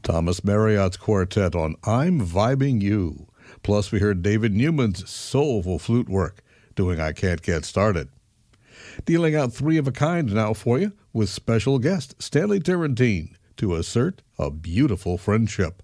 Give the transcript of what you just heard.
Thomas Marriott's quartet on I'm Vibing You. Plus, we heard David Newman's soulful flute work doing I Can't Get Started. Dealing out three of a kind now for you with special guest Stanley Turrentine to assert a beautiful friendship.